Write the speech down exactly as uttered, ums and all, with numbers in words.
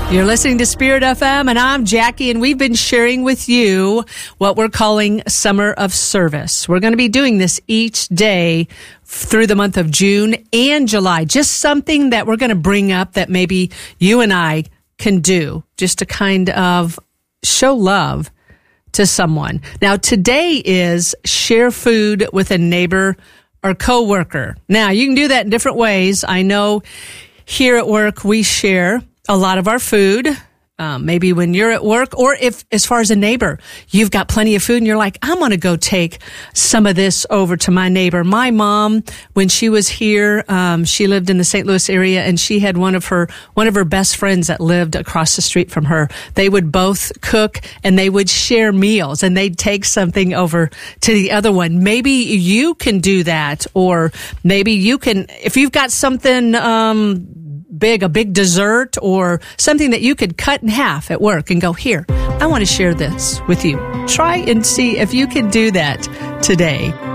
You're listening to Spirit F M, and I'm Jackie, and we've been sharing with you what we're calling Summer of Service. We're going to be doing this each day through the month of June and July. Just something that we're going to bring up that maybe you and I can do just to kind of show love to someone. Now, today is share food with a neighbor or coworker. Now, you can do that in different ways. I know here at work we share a lot of our food, um, maybe when you're at work, or if, as far as a neighbor, you've got plenty of food and you're like, I'm going to go take some of this over to my neighbor. My mom, when she was here, um, she lived in the Saint Louis area, and she had one of her, one of her best friends that lived across the street from her. They would both cook and they would share meals, and they'd take something over to the other one. Maybe you can do that, or maybe you can, if you've got something, um, big, a big dessert or something that you could cut in half at work and go, here, I want to share this with you. Try and see if you can do that today.